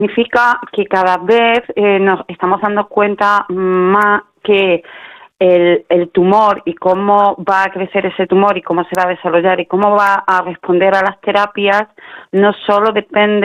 Significa que cada vez nos estamos dando cuenta más que el tumor y cómo va a crecer ese tumor y cómo se va a desarrollar y cómo va a responder a las terapias no solo depende